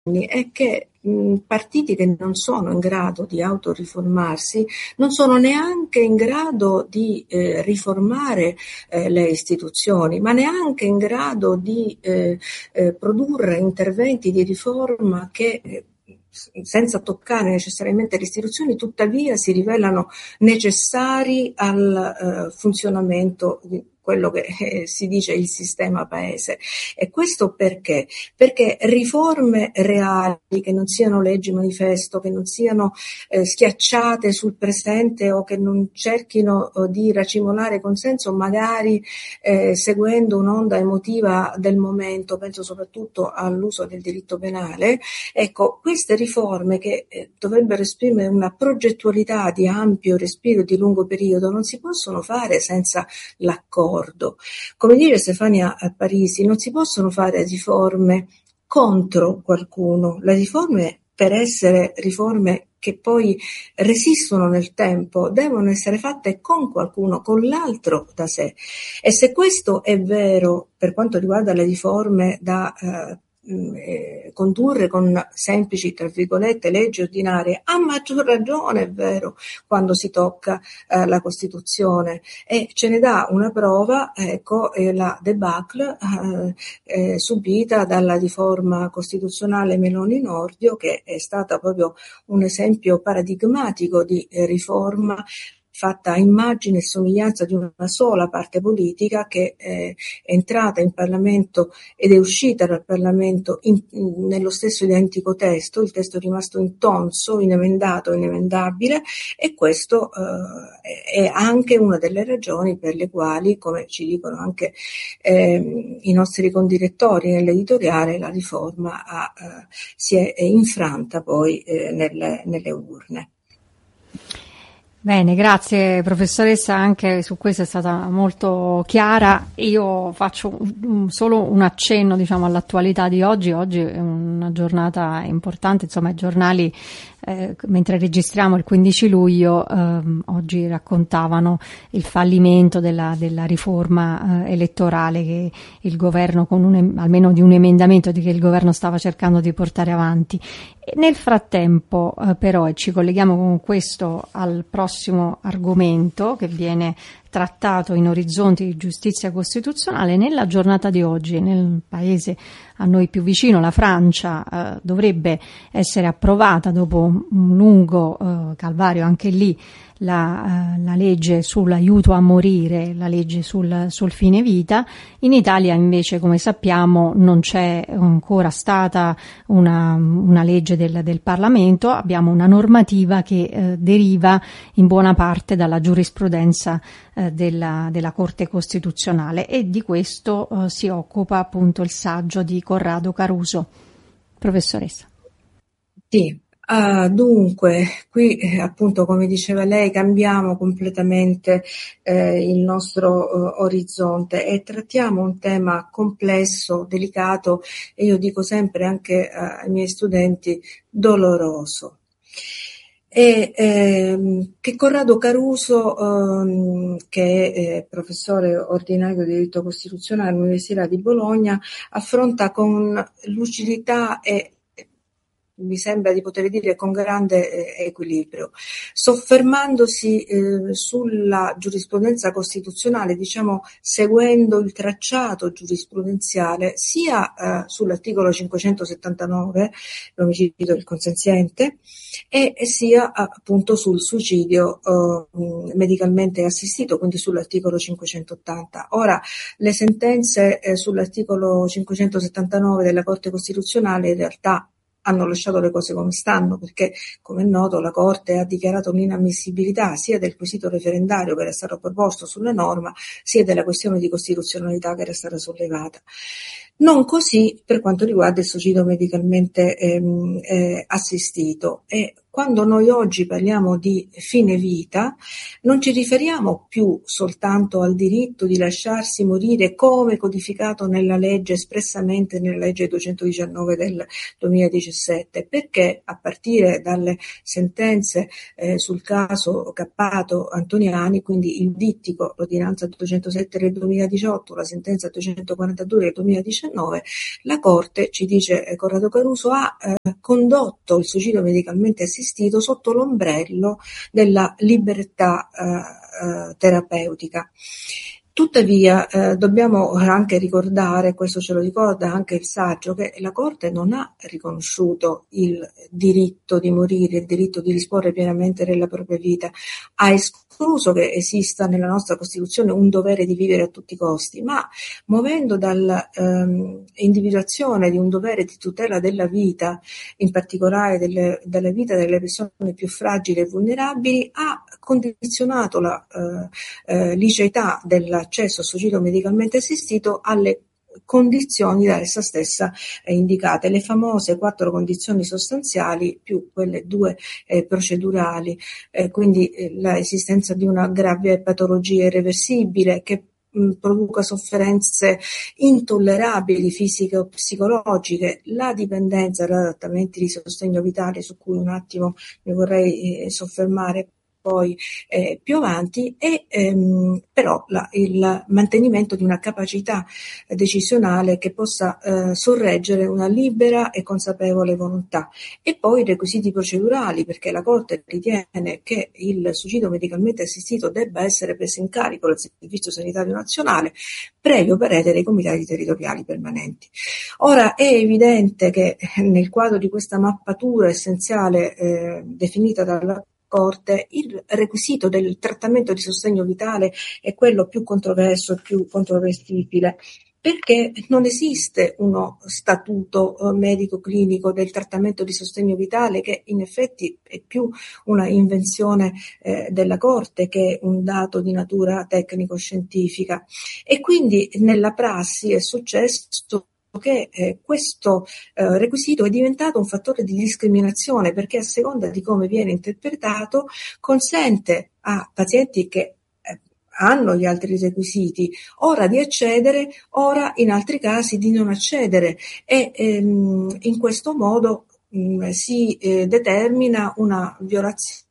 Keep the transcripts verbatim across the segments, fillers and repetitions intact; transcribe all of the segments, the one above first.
è che mh, partiti che non sono in grado di autoriformarsi non sono neanche in grado di eh, riformare eh, le istituzioni, ma neanche in grado di eh, eh, produrre interventi di riforma che eh, senza toccare necessariamente le istituzioni, tuttavia si rivelano necessari al eh, funzionamento di quello che eh, si dice il sistema paese. E questo perché? Perché riforme reali, che non siano leggi manifesto, che non siano eh, schiacciate sul presente o che non cerchino eh, di racimolare consenso, magari eh, seguendo un'onda emotiva del momento, penso soprattutto all'uso del diritto penale. Ecco, queste riforme che eh, dovrebbero esprimere una progettualità di ampio respiro di lungo periodo non si possono fare senza l'accordo. Come dice Stefania Parisi, non si possono fare riforme contro qualcuno. Le riforme, per essere riforme che poi resistono nel tempo, devono essere fatte con qualcuno, con l'altro da sé. E se questo è vero per quanto riguarda le riforme da eh, Eh, condurre con semplici, tra virgolette, leggi ordinarie, a maggior ragione è vero quando si tocca eh, la Costituzione, e ce ne dà una prova, ecco, eh, la debacle eh, eh, subita dalla riforma costituzionale Meloni-Nordio, che è stata proprio un esempio paradigmatico di eh, riforma fatta a immagine e somiglianza di una sola parte politica, che è entrata in Parlamento ed è uscita dal Parlamento in, in, nello stesso identico testo. Il testo è rimasto intonso, inemendato, inemendabile, e questo eh, è anche una delle ragioni per le quali, come ci dicono anche eh, i nostri condirettori nell'editoriale, la riforma ha, eh, si è, è infranta poi eh, nelle, nelle urne. Bene, grazie professoressa, anche su questo è stata molto chiara. Io faccio un, solo un accenno, diciamo, all'attualità di oggi. Oggi è una giornata importante, insomma, i giornali eh, mentre registriamo il quindici luglio ehm, oggi raccontavano il fallimento della, della riforma eh, elettorale che il governo, con un, almeno di un emendamento di che il governo stava cercando di portare avanti. E nel frattempo eh, però, e ci colleghiamo con questo al prossimo argomento che viene trattato in Orizzonti di Giustizia Costituzionale, nella giornata di oggi nel paese a noi più vicino, la Francia, eh, dovrebbe essere approvata dopo un lungo eh, calvario anche lì la, eh, la legge sull'aiuto a morire, la legge sul, sul fine vita. In Italia invece, come sappiamo, non c'è ancora stata una, una legge del, del Parlamento, abbiamo una normativa che eh, deriva in buona parte dalla giurisprudenza eh, della, della Corte Costituzionale, e di questo eh, si occupa appunto il saggio di Corrado Caruso. Professoressa. Sì. Ah, dunque, qui eh, appunto, come diceva lei, cambiamo completamente eh, il nostro eh, orizzonte e trattiamo un tema complesso, delicato, e io dico sempre anche eh, ai miei studenti, doloroso. E ehm, che Corrado Caruso, ehm, che è eh, professore ordinario di diritto costituzionale all'Università di Bologna, affronta con lucidità e, mi sembra di poter dire, con grande eh, equilibrio, soffermandosi eh, sulla giurisprudenza costituzionale, diciamo seguendo il tracciato giurisprudenziale, sia eh, sull'articolo cinquecentosettantanove, l'omicidio del consenziente, e, e sia appunto sul suicidio eh, medicalmente assistito, quindi sull'articolo cinquecentottanta. Ora, le sentenze eh, sull'articolo cinquecentosettantanove della Corte Costituzionale in realtà hanno lasciato le cose come stanno, perché, come è noto, la Corte ha dichiarato l'inammissibilità sia del quesito referendario che era stato proposto sulla norma, sia della questione di costituzionalità che era stata sollevata. Non così per quanto riguarda il suicidio medicalmente ehm, eh, assistito. E quando noi oggi parliamo di fine vita, non ci riferiamo più soltanto al diritto di lasciarsi morire come codificato nella legge, espressamente nella legge duecentodiciannove del duemiladiciassette, perché a partire dalle sentenze eh, sul caso Cappato Antoniani, quindi il dittico, l'ordinanza duecentosette del duemiladiciotto, la sentenza duecentoquarantadue del duemiladiciannove, la Corte, ci dice eh, Corrado Caruso, ha eh, condotto il suicidio medicalmente assistito sotto l'ombrello della libertà eh, eh, terapeutica. Tuttavia eh, dobbiamo anche ricordare, questo ce lo ricorda anche il saggio, che la Corte non ha riconosciuto il diritto di morire, il diritto di disporre pienamente della propria vita, ha escluso che esista nella nostra Costituzione un dovere di vivere a tutti i costi, ma muovendo dall'individuazione ehm, di un dovere di tutela della vita, in particolare delle, della vita delle persone più fragili e vulnerabili, ha condizionato la eh, eh, liceità dell'accesso al suicidio medicalmente assistito alle condizioni da essa stessa eh, indicate, le famose quattro condizioni sostanziali più quelle due eh, procedurali, eh, quindi eh, l'esistenza di una grave patologia irreversibile che mh, produca sofferenze intollerabili fisiche o psicologiche, la dipendenza da trattamenti di sostegno vitale su cui un attimo mi vorrei eh, soffermare poi eh, più avanti, e ehm, però la, il mantenimento di una capacità decisionale che possa eh, sorreggere una libera e consapevole volontà, e poi i requisiti procedurali, perché la Corte ritiene che il suicidio medicalmente assistito debba essere preso in carico dal Servizio Sanitario Nazionale previo parere dei comitati territoriali permanenti. Ora è evidente che nel quadro di questa mappatura essenziale eh, definita dalla Corte, il requisito del trattamento di sostegno vitale è quello più controverso e più controvertibile, perché non esiste uno statuto eh, medico-clinico del trattamento di sostegno vitale, che in effetti è più una invenzione eh, della Corte che un dato di natura tecnico-scientifica, e quindi nella prassi è successo che eh, questo eh, requisito è diventato un fattore di discriminazione, perché a seconda di come viene interpretato consente a pazienti che eh, hanno gli altri requisiti ora di accedere, ora in altri casi di non accedere, e ehm, in questo modo mh, si eh, determina una violazione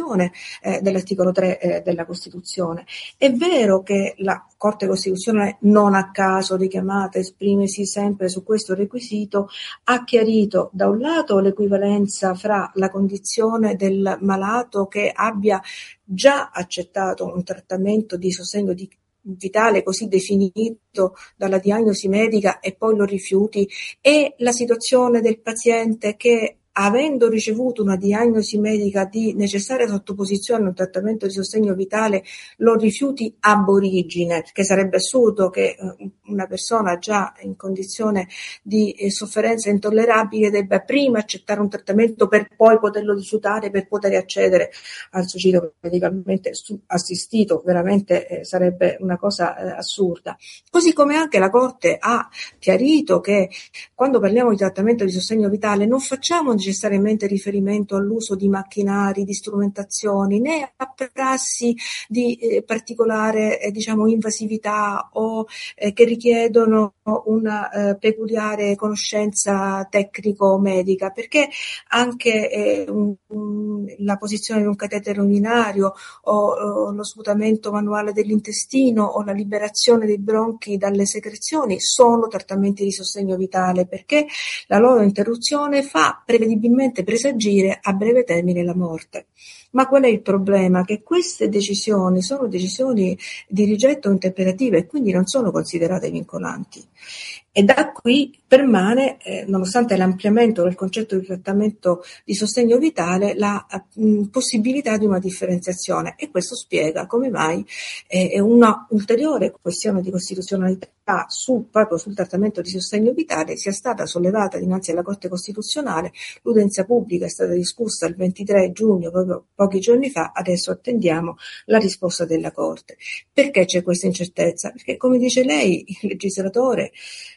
Eh, dell'articolo tre eh, della Costituzione. È vero che la Corte Costituzionale, non a caso richiamata, esprimersi sempre su questo requisito, ha chiarito da un lato l'equivalenza fra la condizione del malato che abbia già accettato un trattamento di sostegno di vitale così definito dalla diagnosi medica e poi lo rifiuti, e la situazione del paziente che, avendo ricevuto una diagnosi medica di necessaria sottoposizione a un trattamento di sostegno vitale, lo rifiuti ab origine, che sarebbe assurdo che una persona già in condizione di sofferenza intollerabile debba prima accettare un trattamento per poi poterlo rifiutare, per poter accedere al suicidio medicalmente assistito. Veramente eh, sarebbe una cosa eh, assurda. Così come anche la Corte ha chiarito che quando parliamo di trattamento di sostegno vitale non facciamo necessariamente riferimento all'uso di macchinari, di strumentazioni, né a prassi di eh, particolare eh, diciamo invasività o eh, che richiedono una eh, peculiare conoscenza tecnico-medica, perché anche eh, un, un, la posizione di un catetere urinario o, o lo svuotamento manuale dell'intestino o la liberazione dei bronchi dalle secrezioni sono trattamenti di sostegno vitale, perché la loro interruzione fa prevedibilmente presagire a breve termine la morte. Ma qual è il problema? Che queste decisioni sono decisioni di rigetto interpretative e quindi non sono considerate vincolanti. E da qui permane, eh, nonostante l'ampliamento del concetto di trattamento di sostegno vitale, la mh, possibilità di una differenziazione, e questo spiega come mai eh, una ulteriore questione di costituzionalità su, proprio sul trattamento di sostegno vitale sia stata sollevata dinanzi alla Corte Costituzionale. L'udienza pubblica è stata discussa il ventitré giugno, proprio pochi giorni fa. Adesso attendiamo la risposta della Corte. Perché c'è questa incertezza? Perché, come dice lei, il legislatore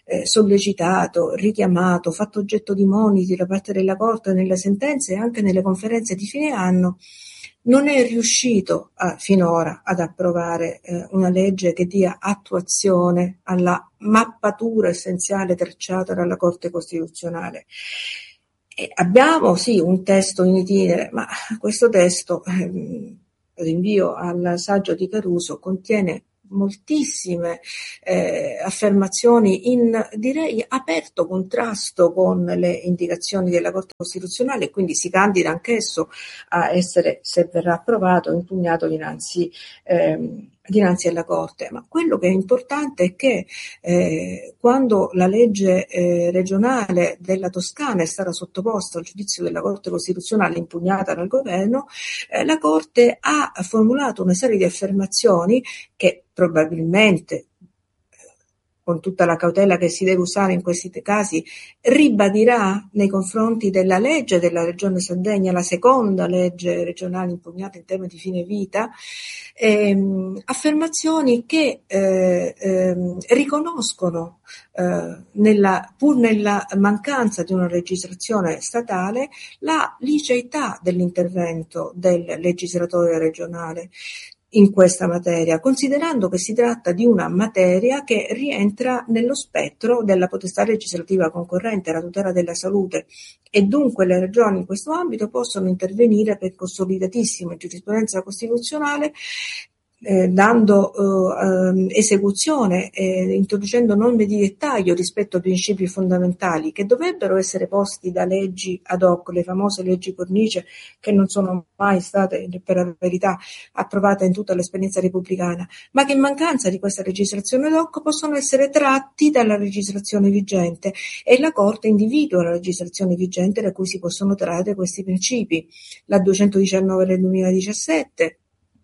eh, sollecitato, richiamato, fatto oggetto di moniti da parte della Corte nelle sentenze e anche nelle conferenze di fine anno, non è riuscito a, finora ad approvare eh, una legge che dia attuazione alla mappatura essenziale tracciata dalla Corte Costituzionale. E abbiamo sì un testo in itinere, ma questo testo, ehm, rinvio al saggio di Caruso, contiene moltissime eh, affermazioni in, direi, aperto contrasto con le indicazioni della Corte Costituzionale, e quindi si candida anch'esso a essere, se verrà approvato, impugnato dinanzi, ehm, dinanzi alla Corte. Ma quello che è importante è che eh, quando la legge eh, regionale della Toscana è stata sottoposta al giudizio della Corte Costituzionale impugnata dal governo, eh, la Corte ha formulato una serie di affermazioni che probabilmente, con tutta la cautela che si deve usare in questi casi, ribadirà nei confronti della legge della Regione Sardegna, la seconda legge regionale impugnata in tema di fine vita, ehm, affermazioni che eh, ehm, riconoscono, eh, nella, pur nella mancanza di una legislazione statale, la liceità dell'intervento del legislatore regionale in questa materia, considerando che si tratta di una materia che rientra nello spettro della potestà legislativa concorrente alla tutela della salute, e dunque le regioni in questo ambito possono intervenire per consolidatissima giurisprudenza costituzionale, Eh, dando eh, esecuzione e introducendo norme di dettaglio rispetto ai principi fondamentali che dovrebbero essere posti da leggi ad hoc, le famose leggi cornice, che non sono mai state, per la verità, approvate in tutta l'esperienza repubblicana, ma che in mancanza di questa legislazione ad hoc possono essere tratti dalla legislazione vigente, e la Corte individua la legislazione vigente da cui si possono trarre questi principi. La duecentodiciannove del duemiladiciassette,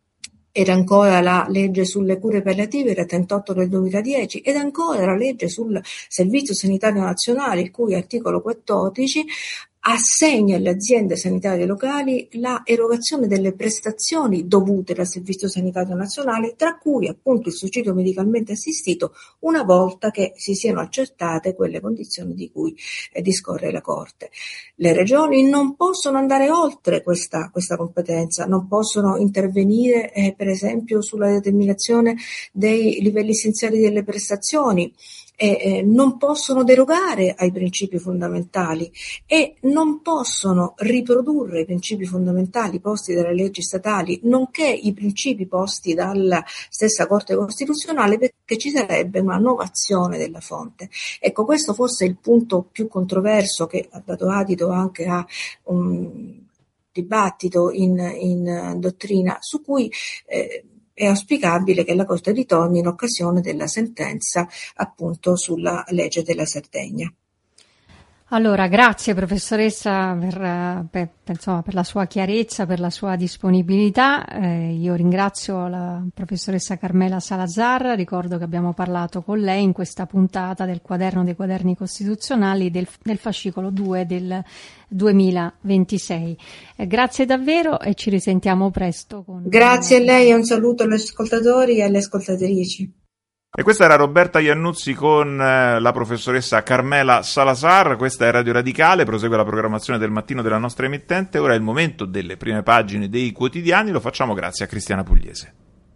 ed ancora la legge sulle cure palliative, la trentotto del duemiladieci, ed ancora la legge sul Servizio Sanitario Nazionale, il cui articolo quattordici assegna alle aziende sanitarie locali la erogazione delle prestazioni dovute dal Servizio Sanitario Nazionale, tra cui appunto il suicidio medicalmente assistito, una volta che si siano accertate quelle condizioni di cui eh, discorre la Corte. Le regioni non possono andare oltre questa, questa competenza, non possono intervenire eh, per esempio sulla determinazione dei livelli essenziali delle prestazioni, eh, eh, non possono derogare ai principi fondamentali e non possono riprodurre i principi fondamentali posti dalle leggi statali, nonché i principi posti dalla stessa Corte Costituzionale, perché ci sarebbe una novazione della fonte. Ecco, questo forse è il punto più controverso, che ha dato adito anche a un dibattito in, in dottrina, su cui eh, è auspicabile che la Corte ritorni in occasione della sentenza appunto sulla legge della Sardegna. Allora, grazie professoressa per, per, insomma, per la sua chiarezza, per la sua disponibilità. Eh, io ringrazio la professoressa Carmela Salazar, ricordo che abbiamo parlato con lei in questa puntata del Quaderno dei Quaderni Costituzionali del, del fascicolo due del duemilaventisei. Eh, grazie davvero e ci risentiamo presto. Con... Grazie a lei e un saluto agli ascoltatori e alle ascoltatrici. E questa era Roberta Iannuzzi con eh, la professoressa Carmela Salazar. Questa è Radio Radicale, prosegue la programmazione del mattino della nostra emittente. Ora è il momento delle prime pagine dei quotidiani, lo facciamo grazie a Cristiana Pugliese.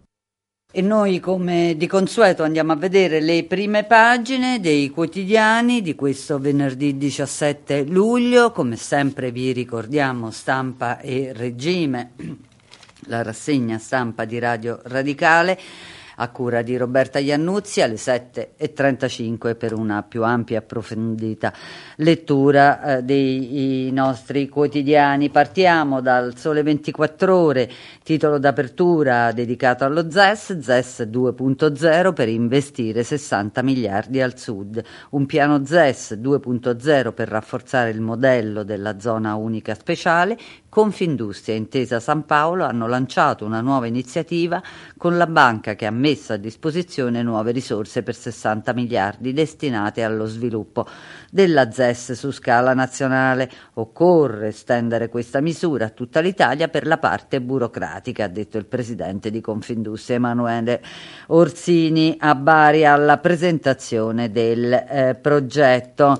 E noi, come di consueto, andiamo a vedere le prime pagine dei quotidiani di questo venerdì diciassette luglio. Come sempre vi ricordiamo Stampa e Regime, la rassegna stampa di Radio Radicale, a cura di Roberta Iannuzzi, alle sette e trentacinque per una più ampia e approfondita lettura eh, dei nostri quotidiani. Partiamo dal Sole ventiquattro Ore, titolo d'apertura dedicato allo Z E S, Z E S due punto zero per investire sessanta miliardi al sud. Un piano Z E S due punto zero per rafforzare il modello della zona unica speciale. Confindustria e Intesa San Paolo hanno lanciato una nuova iniziativa con la banca che ha messo messo a disposizione nuove risorse per sessanta miliardi destinate allo sviluppo della Z E S su scala nazionale. Occorre estendere questa misura a tutta l'Italia per la parte burocratica, ha detto il presidente di Confindustria Emanuele Orsini a Bari alla presentazione del eh, progetto.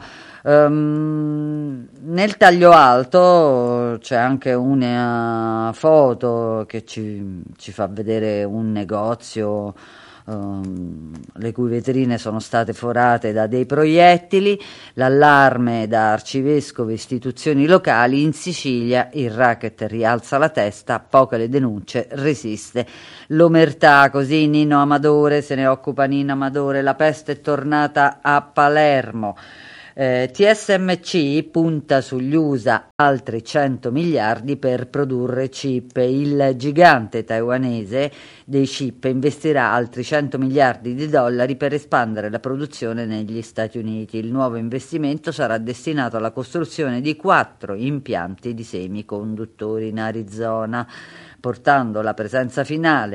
Um, nel taglio alto c'è anche una foto che ci, ci fa vedere un negozio um, le cui vetrine sono state forate da dei proiettili, l'allarme da arcivescovi e istituzioni locali. In Sicilia il racket rialza la testa, poche le denunce, resiste l'omertà. Così Nino Amadore, se ne occupa Nino Amadore. La peste è tornata a Palermo. Eh, T S M C punta sugli U S A altri cento miliardi per produrre chip. Il gigante taiwanese dei chip investirà altri cento miliardi di dollari per espandere la produzione negli Stati Uniti. Il nuovo investimento sarà destinato alla costruzione di quattro impianti di semiconduttori in Arizona, portando la presenza finale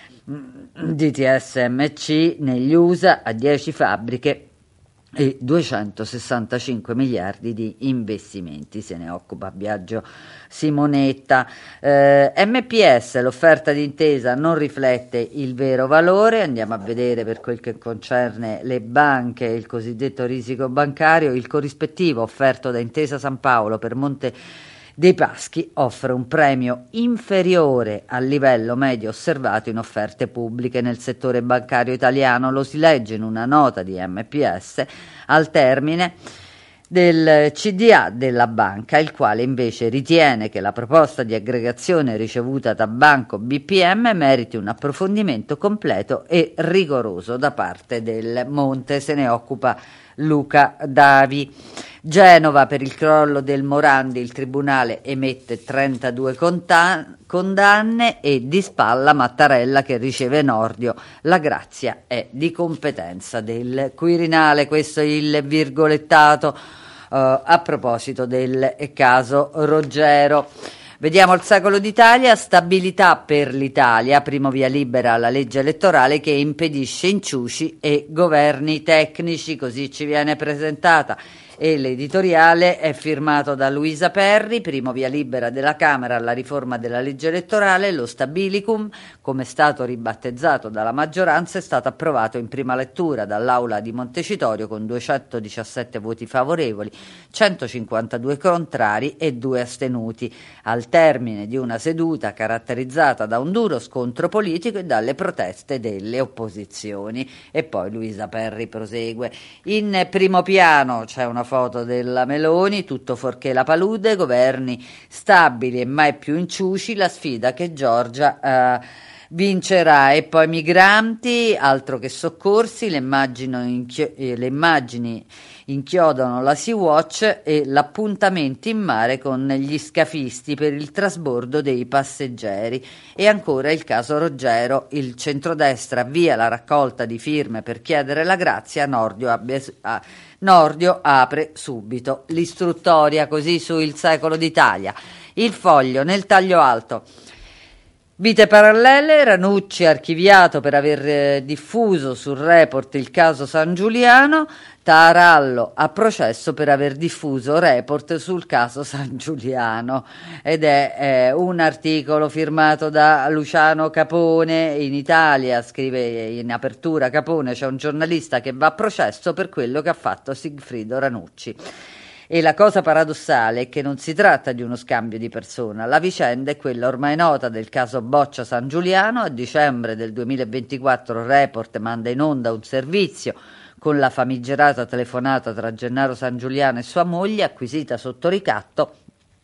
di T S M C negli U S A a dieci fabbriche e duecentosessantacinque miliardi di investimenti. Se ne occupa Biagio Simonetta. eh, M P S, l'offerta d'intesa non riflette il vero valore. Andiamo a vedere per quel che concerne le banche, il cosiddetto risico bancario. Il corrispettivo offerto da Intesa San Paolo per Monte dei Paschi offre un premio inferiore al livello medio osservato in offerte pubbliche nel settore bancario italiano. Lo si legge in una nota di M P S al termine del C D A della banca, il quale invece ritiene che la proposta di aggregazione ricevuta da Banco B P M meriti un approfondimento completo e rigoroso da parte del Monte. Se ne occupa Luca Davi. Genova, per il crollo del Morandi il tribunale emette trentadue conta- condanne e di spalla Mattarella che riceve Nordio. La grazia è di competenza del Quirinale. Questo è il virgolettato uh, a proposito del caso Roggero. Vediamo il Secolo d'Italia. Stabilità per l'Italia, primo via libera alla legge elettorale che impedisce inciuci e governi tecnici, così ci viene presentata. E l'editoriale è firmato da Luisa Perri. Primo via libera della Camera alla riforma della legge elettorale. Lo Stabilicum, come è stato ribattezzato dalla maggioranza, è stato approvato in prima lettura dall'Aula di Montecitorio con duecentodiciassette voti favorevoli, centocinquantadue contrari e due astenuti, al termine di una seduta caratterizzata da un duro scontro politico e dalle proteste delle opposizioni. E poi Luisa Perri prosegue. In primo piano c'è una foto della Meloni, tutto fuorché la palude, governi stabili e mai più inciuci, la sfida che Giorgia eh, vincerà. E poi migranti, altro che soccorsi, le immagini, inchi- le immagini inchiodano la Sea-Watch e l'appuntamento in mare con gli scafisti per il trasbordo dei passeggeri. E ancora il caso Roggero, il centrodestra avvia la raccolta di firme per chiedere la grazia, Nordio, abbia, a, Nordio apre subito l'istruttoria. Così su Il Secolo d'Italia. Il Foglio, nel taglio alto: vite parallele, Ranucci archiviato per aver eh, diffuso sul Report il caso San Giuliano, Tarallo a processo per aver diffuso Report sul caso San Giuliano. Ed è eh, un articolo firmato da Luciano Capone. In Italia, scrive in apertura Capone, c'è un giornalista che va a processo per quello che ha fatto Sigfrido Ranucci. E la cosa paradossale è che non si tratta di uno scambio di persona. La vicenda è quella ormai nota del caso Boccia San Giuliano. A dicembre del duemilaventiquattro Report manda in onda un servizio con la famigerata telefonata tra Gennaro San Giuliano e sua moglie, acquisita sotto ricatto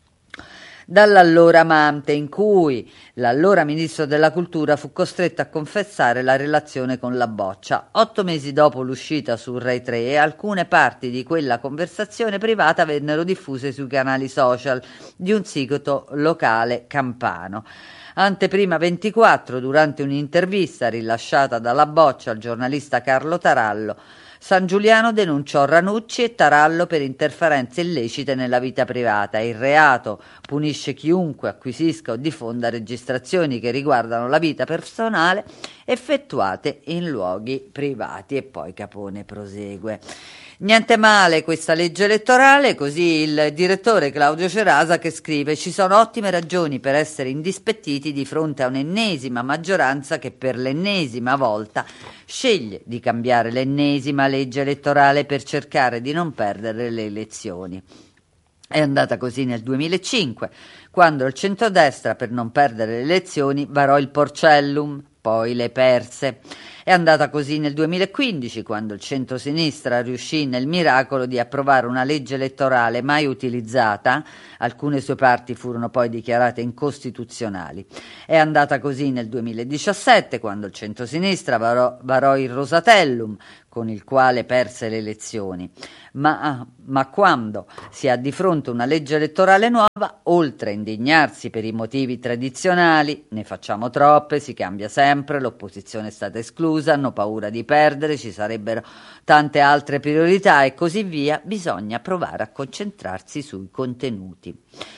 dall'allora amante, in cui l'allora ministro della cultura fu costretto a confessare la relazione con la Boccia. Otto mesi dopo l'uscita su Rai tre, alcune parti di quella conversazione privata vennero diffuse sui canali social di un sito locale campano. Anteprima ventiquattro, durante un'intervista rilasciata dalla Boccia al giornalista Carlo Tarallo, San Giuliano denunciò Ranucci e Tarallo per interferenze illecite nella vita privata. Il reato punisce chiunque acquisisca o diffonda registrazioni che riguardano la vita personale effettuate in luoghi privati. E poi Capone prosegue. Niente male questa legge elettorale, così il direttore Claudio Cerasa che scrive: ci sono ottime ragioni per essere indispettiti di fronte a un'ennesima maggioranza che per l'ennesima volta sceglie di cambiare l'ennesima legge elettorale per cercare di non perdere le elezioni. È andata così nel duemilacinque, quando il centrodestra, per non perdere le elezioni, varò il Porcellum, poi le perse. È andata così nel duemilaquindici, quando il centrosinistra riuscì nel miracolo di approvare una legge elettorale mai utilizzata, alcune sue parti furono poi dichiarate incostituzionali. È andata così nel duemiladiciassette, quando il centrosinistra varò, varò il Rosatellum, con il quale perse le elezioni. Ma, ma quando si ha di fronte una legge elettorale nuova, oltre a indignarsi per i motivi tradizionali, ne facciamo troppe, si cambia sempre, l'opposizione è stata esclusa, hanno paura di perdere, ci sarebbero tante altre priorità e così via, bisogna provare a concentrarsi sui contenuti.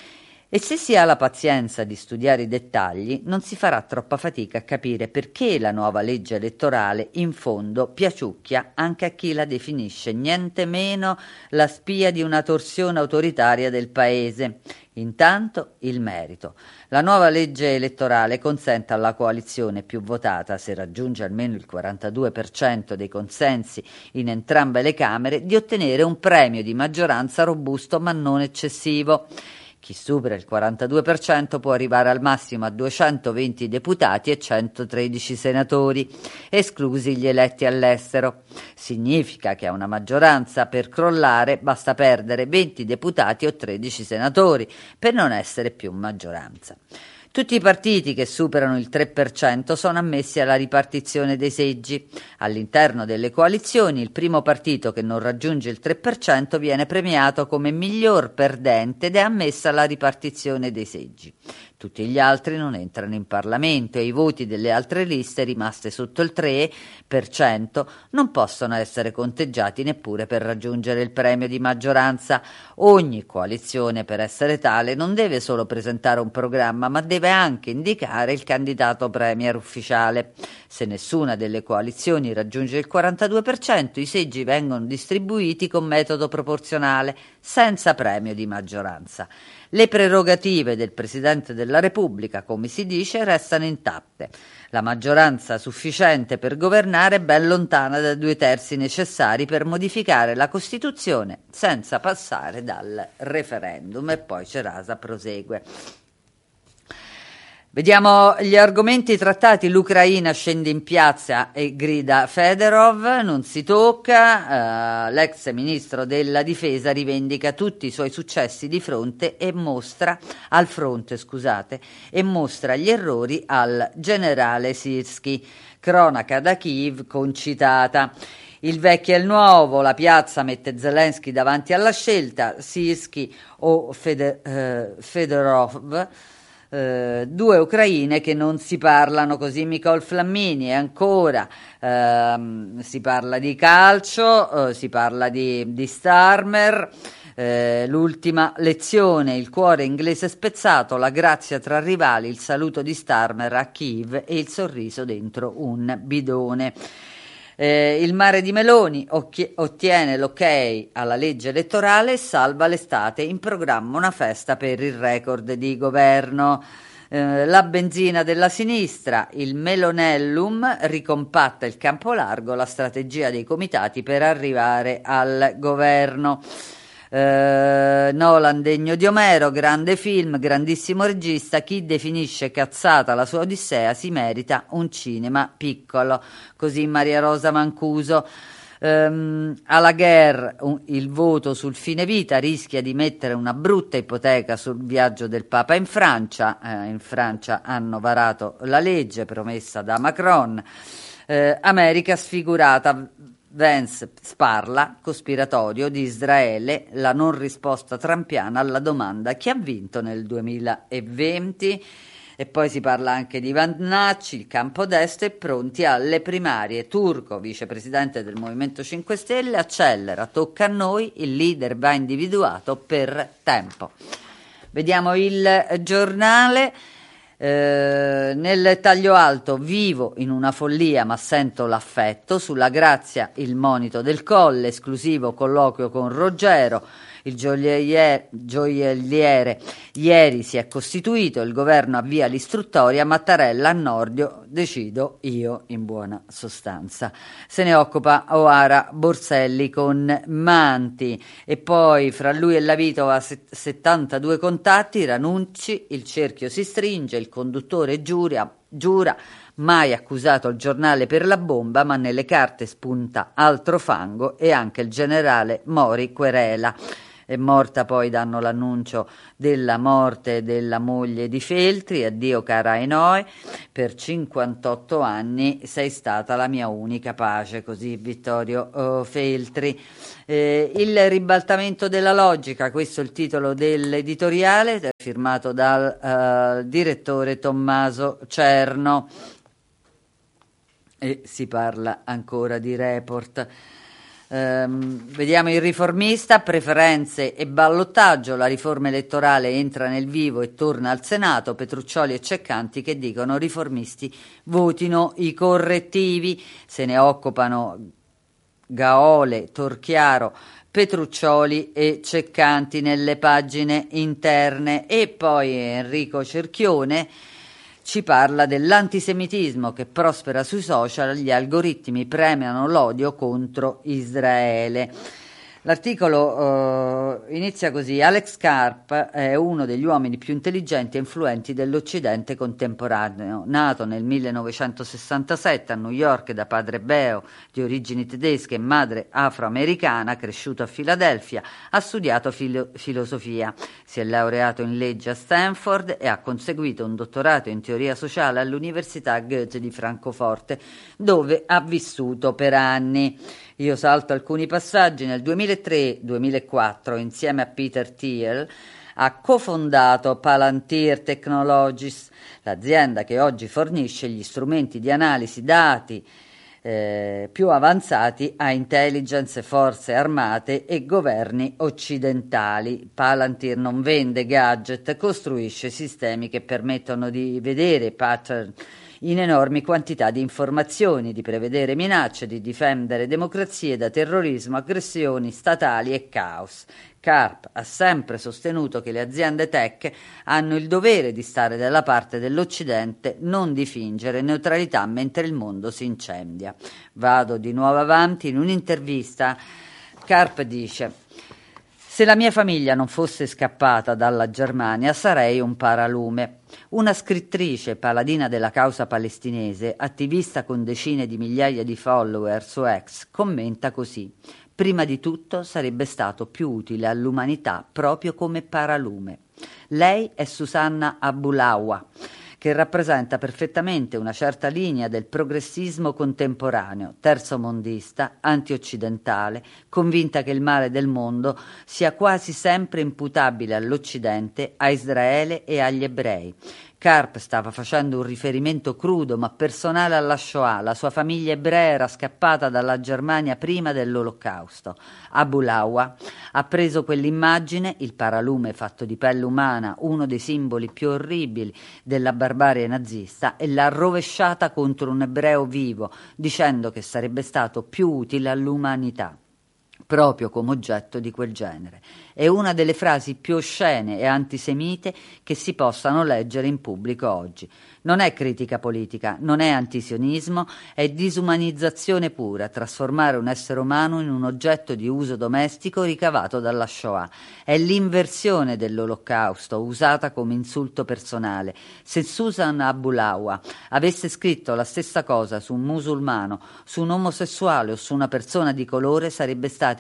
E se si ha la pazienza di studiare i dettagli, non si farà troppa fatica a capire perché la nuova legge elettorale in fondo piaciucchia anche a chi la definisce niente meno la spia di una torsione autoritaria del paese. Intanto il merito. La nuova legge elettorale consente alla coalizione più votata, se raggiunge almeno il quarantadue per cento dei consensi in entrambe le Camere, di ottenere un premio di maggioranza robusto ma non eccessivo. Chi supera il quarantadue per cento può arrivare al massimo a duecentoventi deputati e centotredici senatori, esclusi gli eletti all'estero. Significa che a una maggioranza per crollare basta perdere venti deputati o tredici senatori per non essere più maggioranza. Tutti i partiti che superano il tre per cento sono ammessi alla ripartizione dei seggi. All'interno delle coalizioni, il primo partito che non raggiunge il tre per cento viene premiato come miglior perdente ed è ammesso alla ripartizione dei seggi. Tutti gli altri non entrano in Parlamento e i voti delle altre liste rimaste sotto il tre per cento non possono essere conteggiati neppure per raggiungere il premio di maggioranza. Ogni coalizione, per essere tale, non deve solo presentare un programma, ma deve anche indicare il candidato premier ufficiale. Se nessuna delle coalizioni raggiunge il quarantadue per cento, i seggi vengono distribuiti con metodo proporzionale, senza premio di maggioranza. Le prerogative del Presidente della Repubblica, come si dice, restano intatte. La maggioranza sufficiente per governare è ben lontana dai due terzi necessari per modificare la Costituzione senza passare dal referendum. E poi Cerasa prosegue. Vediamo gli argomenti trattati. L'Ucraina scende in piazza e grida Fedorov, non si tocca. Uh, l'ex ministro della difesa rivendica tutti i suoi successi di fronte e mostra al fronte, scusate, e mostra gli errori al generale Sirski. Cronaca da Kiev concitata. Il vecchio e il nuovo, la piazza mette Zelensky davanti alla scelta, Sirski o Fede, uh, Fedorov. Uh, due ucraine che non si parlano, così Nicole Flammini. E ancora uh, si parla di calcio, uh, si parla di, di Starmer, uh, l'ultima lezione, il cuore inglese spezzato, la grazia tra rivali, il saluto di Starmer a Kiev e il sorriso dentro un bidone. Eh, il mare di Meloni occhi- ottiene l'ok alla legge elettorale e salva l'estate, in programma una festa per il record di governo. Eh, la benzina della sinistra, il Melonellum ricompatta il campo largo, la strategia dei comitati per arrivare al governo. Uh, Nolan degno di Omero, grande film, grandissimo regista, chi definisce cazzata la sua Odissea si merita un cinema piccolo, così Maria Rosa Mancuso. Um, alla guerra un, il voto sul fine vita rischia di mettere una brutta ipoteca sul viaggio del Papa in Francia. Uh, in Francia hanno varato la legge promessa da Macron. Uh, America sfigurata, Vance sparla, cospiratorio di Israele, la non risposta trampiana alla domanda chi ha vinto nel duemilaventi. E poi si parla anche di Vannacci, il campodesto, e pronti alle primarie. Turco, vicepresidente del Movimento cinque Stelle, accelera, tocca a noi, il leader va individuato per tempo. Vediamo il giornale. Eh, nel taglio alto, vivo in una follia ma sento l'affetto, sulla Grazia il monito del Colle, esclusivo colloquio con Roggero, il gioielliere, gioielliere ieri si è costituito, il governo avvia l'istruttoria, Mattarella a Nordio, decido io in buona sostanza. Se ne occupa Oara Borselli con Manti, e poi fra lui e Lavitova settantadue contatti, Ranucci, il cerchio si stringe, il conduttore giura, giura mai accusato il giornale per la bomba, ma nelle carte spunta altro fango, e anche il generale Mori querela. È morta, poi danno l'annuncio della morte della moglie di Feltri, addio cara Ainoe, per cinquantotto anni sei stata la mia unica pace, così Vittorio uh, Feltri. Eh, il ribaltamento della logica, questo è il titolo dell'editoriale, firmato dal uh, direttore Tommaso Cerno, e si parla ancora di Report. Um, vediamo il Riformista, preferenze e ballottaggio, la riforma elettorale entra nel vivo e torna al Senato, Petruccioli e Ceccanti che dicono riformisti votino i correttivi, se ne occupano Gaole, Torchiaro, Petruccioli e Ceccanti nelle pagine interne. E poi Enrico Cerchione ci parla dell'antisemitismo che prospera sui social, gli algoritmi premiano l'odio contro Israele. L'articolo uh, inizia così: Alex Karp è uno degli uomini più intelligenti e influenti dell'Occidente contemporaneo. Nato nel millenovecentosessantasette a New York da padre ebreo di origini tedesche e madre afroamericana, cresciuto a Filadelfia, ha studiato filo- filosofia, si è laureato in legge a Stanford e ha conseguito un dottorato in teoria sociale all'Università Goethe di Francoforte, dove ha vissuto per anni. Io salto alcuni passaggi. Nel duemilatré duemilaquattro, insieme a Peter Thiel, ha cofondato Palantir Technologies, l'azienda che oggi fornisce gli strumenti di analisi dati eh, più avanzati a intelligence, forze armate e governi occidentali. Palantir non vende gadget, costruisce sistemi che permettono di vedere pattern in enormi quantità di informazioni, di prevedere minacce, di difendere democrazie da terrorismo, aggressioni statali e caos. Karp ha sempre sostenuto che le aziende tech hanno il dovere di stare dalla parte dell'Occidente, non di fingere neutralità mentre il mondo si incendia. Vado di nuovo avanti. In un'intervista Karp dice: se la mia famiglia non fosse scappata dalla Germania sarei un paralume. Una scrittrice paladina della causa palestinese, attivista con decine di migliaia di follower su X, commenta così: prima di tutto sarebbe stato più utile all'umanità proprio come paralume. Lei è Susanna Abulawa, che rappresenta perfettamente una certa linea del progressismo contemporaneo, terzomondista, antioccidentale, convinta che il male del mondo sia quasi sempre imputabile all'Occidente, a Israele e agli ebrei. Karp stava facendo un riferimento crudo ma personale alla Shoah. La sua famiglia ebrea era scappata dalla Germania prima dell'Olocausto. Abulawa ha preso quell'immagine, il paralume fatto di pelle umana, uno dei simboli più orribili della barbarie nazista, e l'ha rovesciata contro un ebreo vivo, dicendo che sarebbe stato più utile all'umanità proprio come oggetto di quel genere. È una delle frasi più oscene e antisemite che si possano leggere in pubblico oggi. Non è critica politica, non è antisionismo, è disumanizzazione pura, trasformare un essere umano in un oggetto di uso domestico ricavato dalla Shoah. È l'inversione dell'Olocausto, usata come insulto personale. Se Susan Abulawa avesse scritto la stessa cosa su un musulmano, su un omosessuale o su una persona di colore, sarebbe stata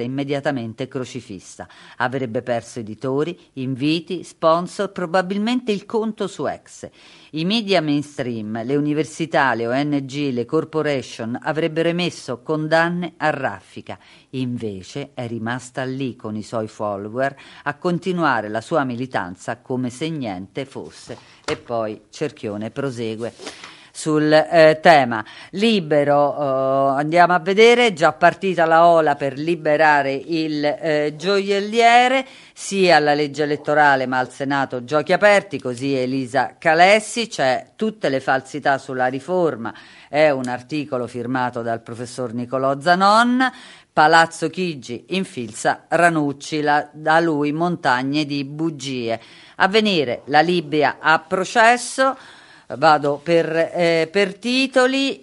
stata immediatamente crocifissa. Avrebbe perso editori, inviti, sponsor, probabilmente il conto su X. I media mainstream, le università, le O N G, le corporation avrebbero emesso condanne a raffica. Invece è rimasta lì con i suoi follower a continuare la sua militanza come se niente fosse. E poi Cerchione prosegue sul eh, tema. Libero, eh, andiamo a vedere, già partita la ola per liberare il eh, gioielliere, sia alla legge elettorale ma al Senato giochi aperti, così Elisa Calessi, c'è tutte le falsità sulla riforma, è un articolo firmato dal professor Nicolò Zanon. Palazzo Chigi infilza Ranucci, la, da lui montagne di bugie. Avvenire, la Libia a processo. Vado per, eh, per titoli.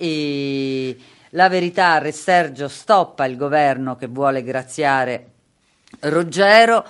E la Verità, Re Sergio stoppa il governo che vuole graziare Roggero.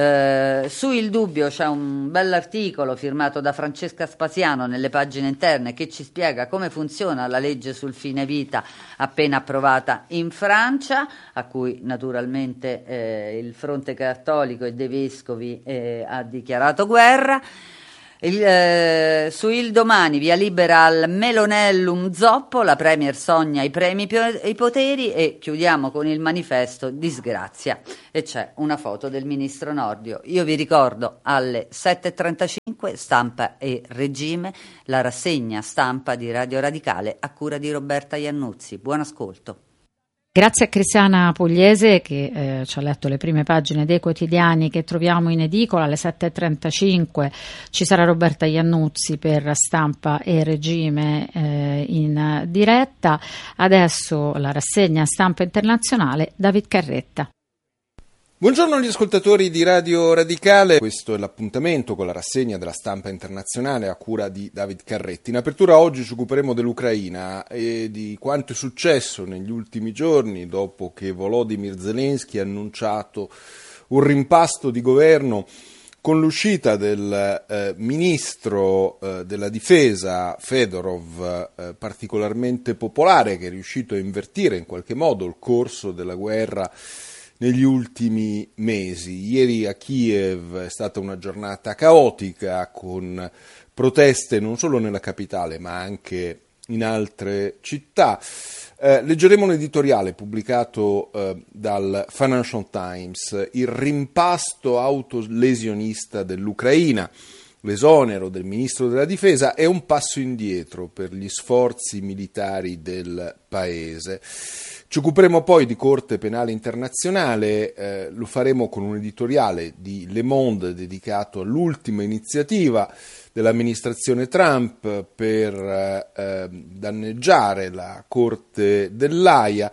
Eh, su Il Dubbio c'è un bell'articolo firmato da Francesca Spasiano nelle pagine interne che ci spiega come funziona la legge sul fine vita appena approvata in Francia, a cui naturalmente eh, il Fronte Cattolico e dei Vescovi eh, ha dichiarato guerra. Il, eh, su Il Domani, via libera al Melonellum Zoppo, la Premier sogna i premi e i poteri, e chiudiamo con Il Manifesto, disgrazia, e c'è una foto del ministro Nordio. Io vi ricordo alle sette e trentacinque Stampa e Regime, la rassegna stampa di Radio Radicale a cura di Roberta Iannuzzi. Buon ascolto. Grazie a Cristiana Pugliese che eh, ci ha letto le prime pagine dei quotidiani che troviamo in edicola. Alle sette e trentacinque ci sarà Roberta Iannuzzi per Stampa e Regime eh, in diretta. Adesso la rassegna Stampa Internazionale, David Carretta. Buongiorno agli ascoltatori di Radio Radicale, questo è l'appuntamento con la rassegna della Stampa Internazionale a cura di David Carretti. In apertura oggi ci occuperemo dell'Ucraina e di quanto è successo negli ultimi giorni dopo che Volodymyr Zelensky ha annunciato un rimpasto di governo con l'uscita del eh, ministro eh, della difesa Fedorov, eh, particolarmente popolare, che è riuscito a invertire in qualche modo il corso della guerra negli ultimi mesi. Ieri a Kiev è stata una giornata caotica con proteste non solo nella capitale ma anche in altre città. Eh, leggeremo un editoriale pubblicato eh, dal Financial Times, il rimpasto autolesionista dell'Ucraina. L'esonero del ministro della difesa è un passo indietro per gli sforzi militari del paese. Ci occuperemo poi di Corte Penale Internazionale, eh, lo faremo con un editoriale di Le Monde dedicato all'ultima iniziativa dell'amministrazione Trump per eh, danneggiare la Corte dell'Aia.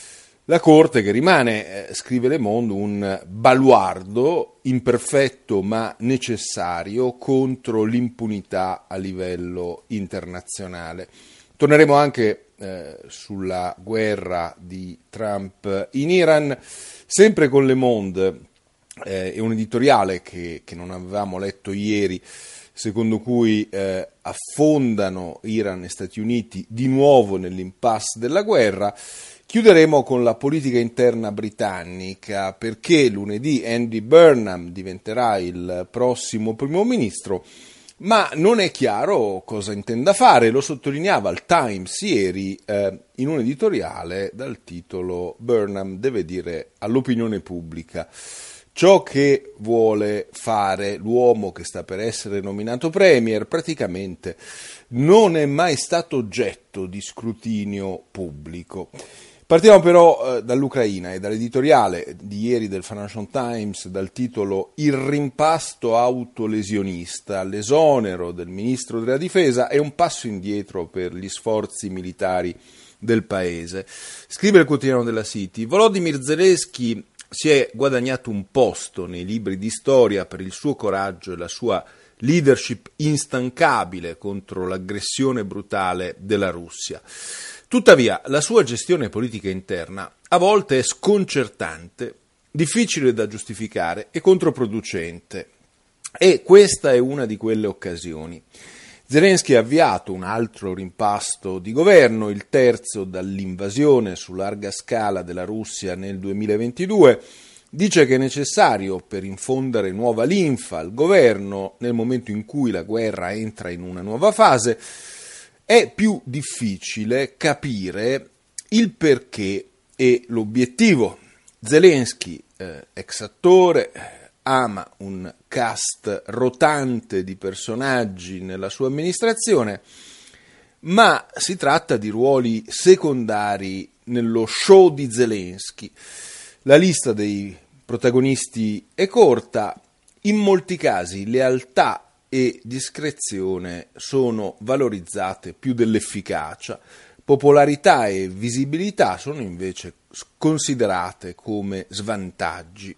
La Corte che rimane, eh, scrive Le Monde, un baluardo imperfetto ma necessario contro l'impunità a livello internazionale. Torneremo anche eh, sulla guerra di Trump in Iran, sempre con Le Monde, eh, è un editoriale che, che non avevamo letto ieri, secondo cui eh, affondano Iran e Stati Uniti di nuovo nell'impasse della guerra. Chiuderemo con la politica interna britannica, perché lunedì Andy Burnham diventerà il prossimo primo ministro, ma non è chiaro cosa intenda fare. Lo sottolineava il Times ieri eh, in un editoriale dal titolo "Burnham deve dire all'opinione pubblica ciò che vuole fare". L'uomo che sta per essere nominato premier praticamente non è mai stato oggetto di scrutinio pubblico. Partiamo però eh, dall'Ucraina e dall'editoriale di ieri del Financial Times dal titolo "Il rimpasto autolesionista, l'esonero del ministro della difesa è un passo indietro per gli sforzi militari del paese". Scrive il quotidiano della City: Volodymyr Zelensky si è guadagnato un posto nei libri di storia per il suo coraggio e la sua leadership instancabile contro l'aggressione brutale della Russia. Tuttavia, la sua gestione politica interna a volte è sconcertante, difficile da giustificare e controproducente. E questa è una di quelle occasioni. Zelensky ha avviato un altro rimpasto di governo, il terzo dall'invasione su larga scala della Russia nel duemilaventidue. Dice che è necessario per infondere nuova linfa al governo nel momento in cui la guerra entra in una nuova fase. È più difficile capire il perché e l'obiettivo. Zelensky, eh, ex attore, ama un cast rotante di personaggi nella sua amministrazione, ma si tratta di ruoli secondari nello show di Zelensky. La lista dei protagonisti è corta, in molti casi lealtà e discrezione sono valorizzate più dell'efficacia, popolarità e visibilità sono invece considerate come svantaggi.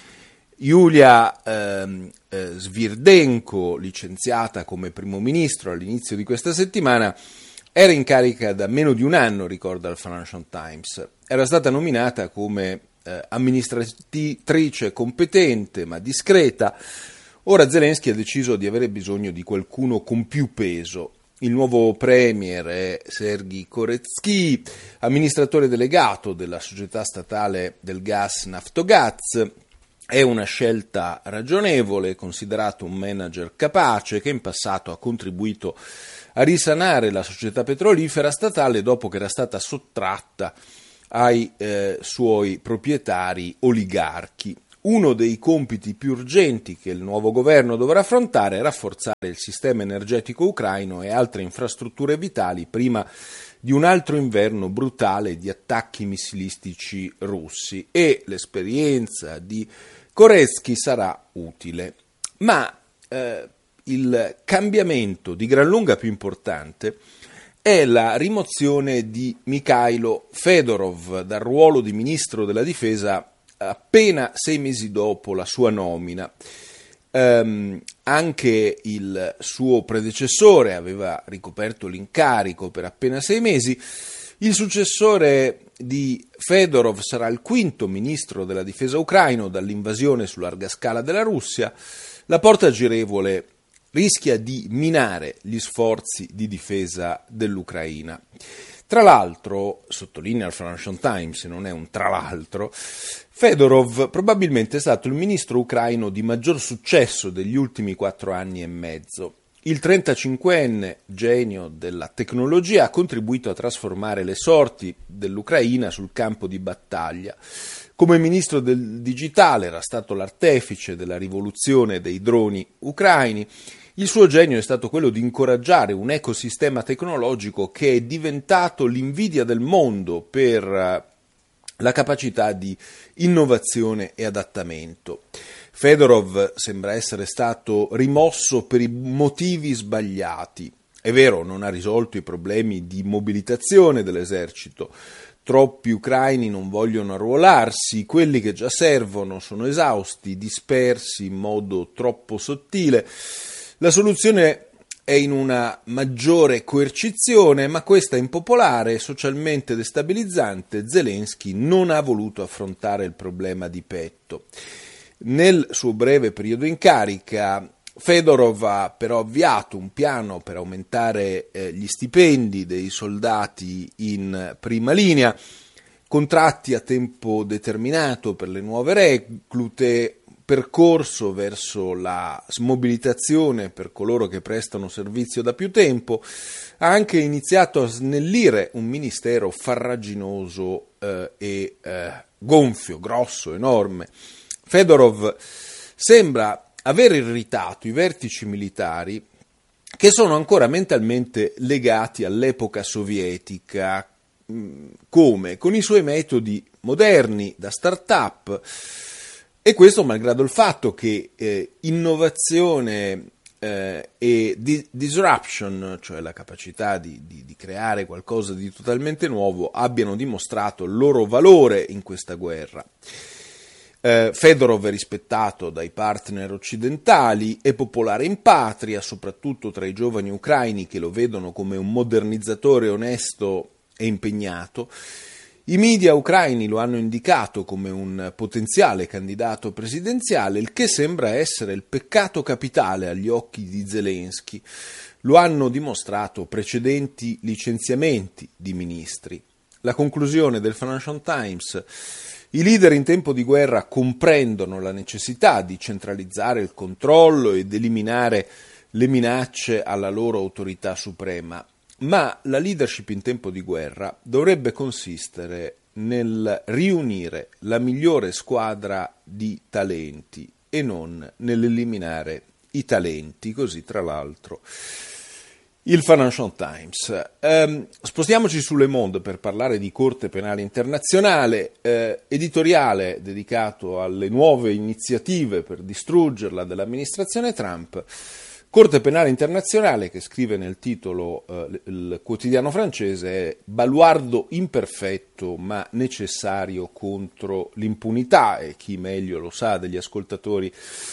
Yulia ehm, eh, Svirdenko, licenziata come primo ministro all'inizio di questa settimana, era in carica da meno di un anno, ricorda il Financial Times. Era stata nominata come eh, amministratrice competente ma discreta. Ora Zelensky ha deciso di avere bisogno di qualcuno con più peso. Il nuovo premier è Sergei Koretsky, amministratore delegato della società statale del gas Naftogaz. È una scelta ragionevole, considerato un manager capace che in passato ha contribuito a risanare la società petrolifera statale dopo che era stata sottratta ai eh, suoi proprietari oligarchi. Uno dei compiti più urgenti che il nuovo governo dovrà affrontare è rafforzare il sistema energetico ucraino e altre infrastrutture vitali prima di un altro inverno brutale di attacchi missilistici russi, e l'esperienza di Koretsky sarà utile. Ma eh, il cambiamento di gran lunga più importante è la rimozione di Mikhailo Fedorov dal ruolo di ministro della difesa appena sei mesi dopo la sua nomina. Um, anche il suo predecessore aveva ricoperto l'incarico per appena sei mesi. Il successore di Fedorov sarà il quinto ministro della difesa ucraino dall'invasione su larga scala della Russia. La porta girevole rischia di minare gli sforzi di difesa dell'Ucraina. Tra l'altro, sottolinea il Financial Times, non è un tra l'altro, Fedorov probabilmente è stato il ministro ucraino di maggior successo degli ultimi quattro anni e mezzo. Il trentacinquenne genio della tecnologia ha contribuito a trasformare le sorti dell'Ucraina sul campo di battaglia. Come ministro del digitale era stato l'artefice della rivoluzione dei droni ucraini. Il suo genio è stato quello di incoraggiare un ecosistema tecnologico che è diventato l'invidia del mondo per la capacità di innovazione e adattamento. Fedorov sembra essere stato rimosso per i motivi sbagliati. È vero, non ha risolto i problemi di mobilitazione dell'esercito. Troppi ucraini non vogliono arruolarsi, quelli che già servono sono esausti, dispersi in modo troppo sottile. La soluzione è in una maggiore coercizione, ma questa impopolare e socialmente destabilizzante. Zelensky non ha voluto affrontare il problema di petto. Nel suo breve periodo in carica, Fedorov ha però avviato un piano per aumentare eh, gli stipendi dei soldati in prima linea, contratti a tempo determinato per le nuove reclute, percorso verso la smobilitazione per coloro che prestano servizio da più tempo. Ha anche iniziato a snellire un ministero farraginoso eh, e eh, gonfio, grosso, enorme. Fedorov sembra aver irritato i vertici militari che sono ancora mentalmente legati all'epoca sovietica. Come? Con i suoi metodi moderni da start-up. E questo malgrado il fatto che eh, innovazione eh, e di- disruption, cioè la capacità di, di, di creare qualcosa di totalmente nuovo, abbiano dimostrato il loro valore in questa guerra. Eh, Fedorov è rispettato dai partner occidentali, è popolare in patria, soprattutto tra i giovani ucraini che lo vedono come un modernizzatore onesto e impegnato. I media ucraini lo hanno indicato come un potenziale candidato presidenziale, il che sembra essere il peccato capitale agli occhi di Zelensky. Lo hanno dimostrato precedenti licenziamenti di ministri. La conclusione del Financial Times: i leader in tempo di guerra comprendono la necessità di centralizzare il controllo ed eliminare le minacce alla loro autorità suprema, ma la leadership in tempo di guerra dovrebbe consistere nel riunire la migliore squadra di talenti e non nell'eliminare i talenti, così tra l'altro il Financial Times. Eh, spostiamoci su Le Monde per parlare di Corte Penale Internazionale, eh, editoriale dedicato alle nuove iniziative per distruggerla dell'amministrazione Trump. Corte Penale Internazionale, che scrive nel titolo eh, il quotidiano francese, è baluardo imperfetto ma necessario contro l'impunità, e chi meglio lo sa degli ascoltatori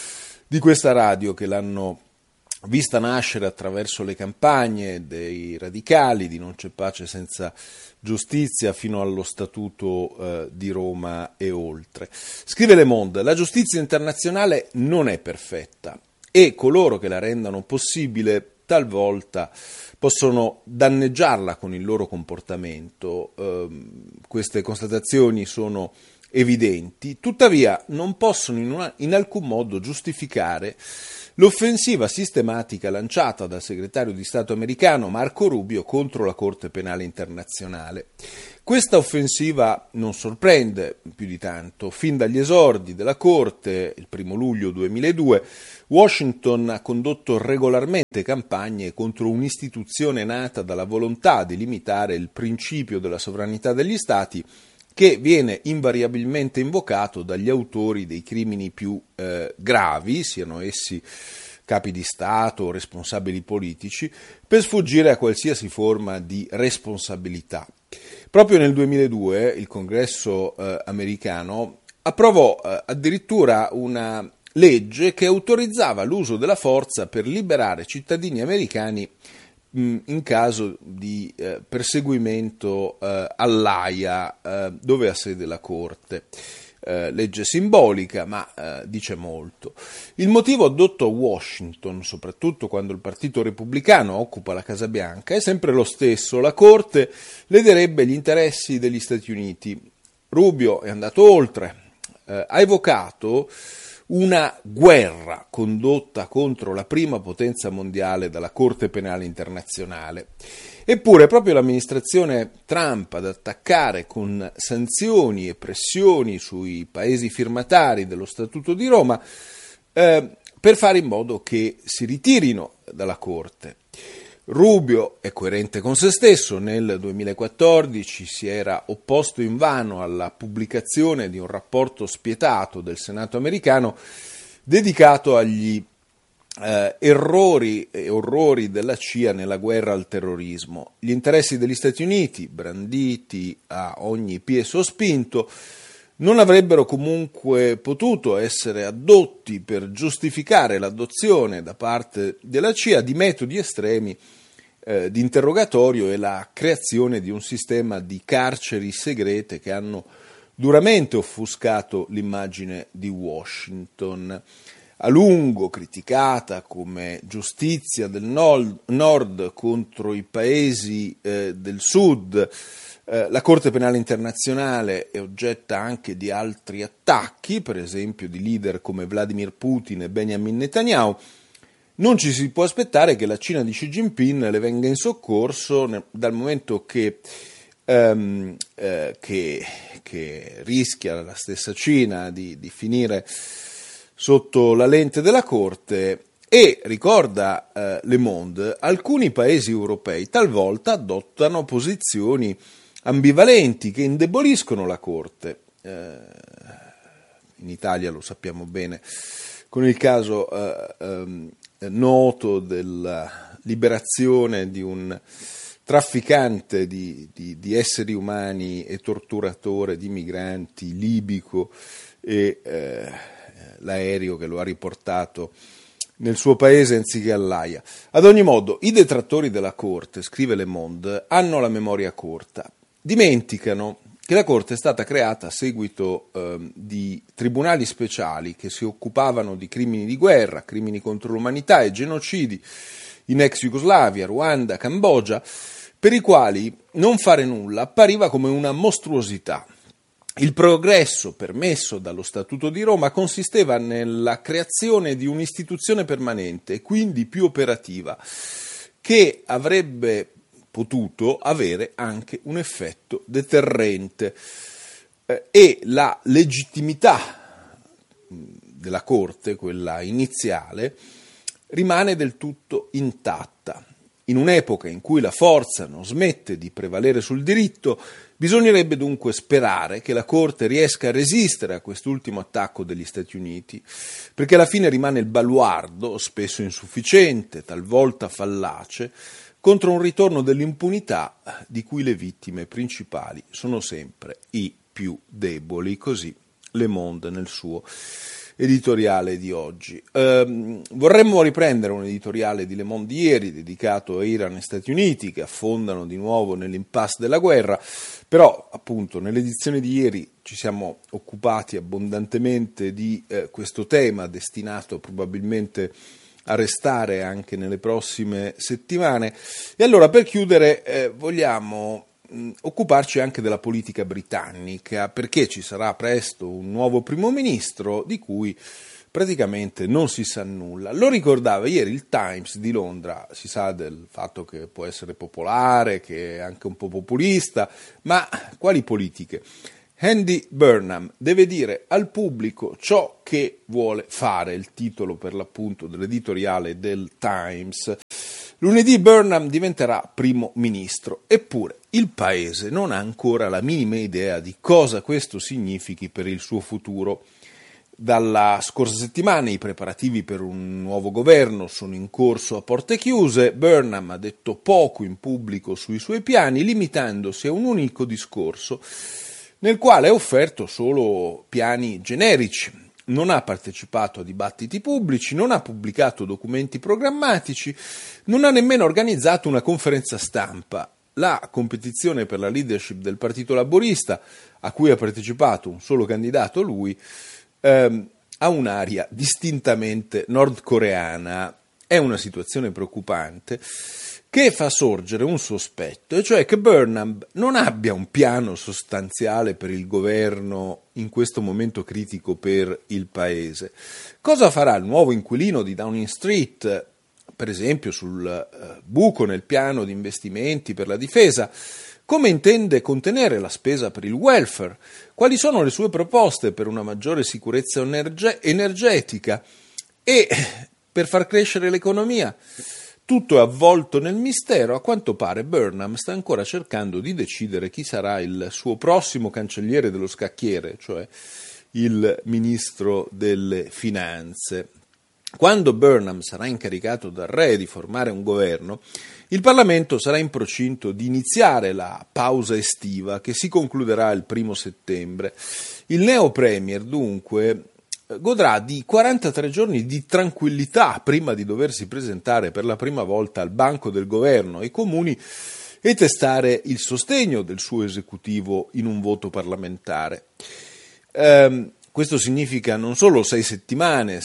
di questa radio che l'hanno vista nascere attraverso le campagne dei radicali di Non c'è pace senza giustizia fino allo Statuto eh, di Roma e oltre. Scrive Le Monde: la giustizia internazionale non è perfetta e coloro che la rendano possibile talvolta possono danneggiarla con il loro comportamento. Eh, queste constatazioni sono evidenti, tuttavia non possono in, una, in alcun modo giustificare l'offensiva sistematica lanciata dal segretario di Stato americano Marco Rubio contro la Corte Penale Internazionale. Questa offensiva non sorprende più di tanto. Fin dagli esordi della Corte, il primo luglio duemiladue, Washington ha condotto regolarmente campagne contro un'istituzione nata dalla volontà di limitare il principio della sovranità degli Stati, che viene invariabilmente invocato dagli autori dei crimini più eh, gravi, siano essi capi di Stato o responsabili politici, per sfuggire a qualsiasi forma di responsabilità. Proprio nel duemiladue il Congresso eh, americano approvò eh, addirittura una legge che autorizzava l'uso della forza per liberare cittadini americani in caso di eh, perseguimento eh, all'Aia, eh, dove ha sede la Corte. Eh, legge simbolica, ma eh, dice molto. Il motivo addotto a Washington, soprattutto quando il Partito Repubblicano occupa la Casa Bianca, è sempre lo stesso: la Corte lederebbe gli interessi degli Stati Uniti. Rubio è andato oltre, eh, ha evocato una guerra condotta contro la prima potenza mondiale dalla Corte Penale Internazionale. Eppure proprio l'amministrazione Trump ad attaccare con sanzioni e pressioni sui paesi firmatari dello Statuto di Roma eh, per fare in modo che si ritirino dalla Corte. Rubio è coerente con se stesso. Nel duemilaquattordici si era opposto invano alla pubblicazione di un rapporto spietato del Senato americano dedicato agli eh, errori e orrori della C I A nella guerra al terrorismo. Gli interessi degli Stati Uniti, branditi a ogni piè sospinto, non avrebbero comunque potuto essere addotti per giustificare l'adozione da parte della C I A di metodi estremi eh, di interrogatorio e la creazione di un sistema di carceri segrete che hanno duramente offuscato l'immagine di Washington. A lungo criticata come giustizia del nord contro i paesi eh, del sud, Eh, la Corte Penale Internazionale è oggetta anche di altri attacchi, per esempio di leader come Vladimir Putin e Benjamin Netanyahu. Non ci si può aspettare che la Cina di Xi Jinping le venga in soccorso, ne, dal momento che, ehm, eh, che, che rischia la stessa Cina di, di finire sotto la lente della Corte. E, ricorda eh, Le Monde, alcuni paesi europei talvolta adottano posizioni ambivalenti che indeboliscono la Corte. Eh, in Italia lo sappiamo bene, con il caso eh, eh, noto della liberazione di un trafficante di, di, di esseri umani e torturatore di migranti libico e eh, l'aereo che lo ha riportato nel suo paese anziché all'Aia. Ad ogni modo, i detrattori della Corte, scrive Le Monde, hanno la memoria corta. Dimenticano che la Corte è stata creata a seguito eh, di tribunali speciali che si occupavano di crimini di guerra, crimini contro l'umanità e genocidi in ex Jugoslavia, Ruanda, Cambogia, per i quali non fare nulla appariva come una mostruosità. Il progresso permesso dallo Statuto di Roma consisteva nella creazione di un'istituzione permanente, quindi più operativa, che avrebbe potuto avere anche un effetto deterrente eh, e la legittimità della Corte, quella iniziale, rimane del tutto intatta. In un'epoca in cui la forza non smette di prevalere sul diritto, bisognerebbe dunque sperare che la Corte riesca a resistere a quest'ultimo attacco degli Stati Uniti, perché alla fine rimane il baluardo, spesso insufficiente, talvolta fallace, contro un ritorno dell'impunità di cui le vittime principali sono sempre i più deboli. Così Le Monde nel suo editoriale di oggi. Eh, vorremmo riprendere un editoriale di Le Monde di ieri dedicato a Iran e Stati Uniti che affondano di nuovo nell'impasse della guerra, però appunto nell'edizione di ieri ci siamo occupati abbondantemente di eh, questo tema destinato probabilmente a restare anche nelle prossime settimane e allora per chiudere eh, vogliamo occuparci anche della politica britannica, perché ci sarà presto un nuovo primo ministro di cui praticamente non si sa nulla. Lo ricordava ieri il Times di Londra, si sa del fatto che può essere popolare, che è anche un po' populista, ma quali politiche? Andy Burnham deve dire al pubblico ciò che vuole fare, il titolo per l'appunto dell'editoriale del Times. Lunedì Burnham diventerà primo ministro, eppure il paese non ha ancora la minima idea di cosa questo significhi per il suo futuro. Dalla scorsa settimana i preparativi per un nuovo governo sono in corso a porte chiuse. Burnham ha detto poco in pubblico sui suoi piani, limitandosi a un unico discorso nel quale ha offerto solo piani generici. Non ha partecipato a dibattiti pubblici, non ha pubblicato documenti programmatici, non ha nemmeno organizzato una conferenza stampa. La competizione per la leadership del Partito Laburista, a cui ha partecipato un solo candidato, lui, ehm, ha un'aria distintamente nordcoreana. È una situazione preoccupante che fa sorgere un sospetto, e cioè che Burnham non abbia un piano sostanziale per il governo in questo momento critico per il paese. Cosa farà il nuovo inquilino di Downing Street, per esempio sul uh, buco nel piano di investimenti per la difesa? Come intende contenere la spesa per il welfare? Quali sono le sue proposte per una maggiore sicurezza energe- energetica e per far crescere l'economia? Tutto è avvolto nel mistero. A quanto pare Burnham sta ancora cercando di decidere chi sarà il suo prossimo cancelliere dello scacchiere, cioè il ministro delle finanze. Quando Burnham sarà incaricato dal re di formare un governo, il Parlamento sarà in procinto di iniziare la pausa estiva che si concluderà il primo settembre. Il neo premier dunque godrà di quarantatré giorni di tranquillità prima di doversi presentare per la prima volta al banco del governo ai comuni e testare il sostegno del suo esecutivo in un voto parlamentare. Ehm, questo significa non solo sei settimane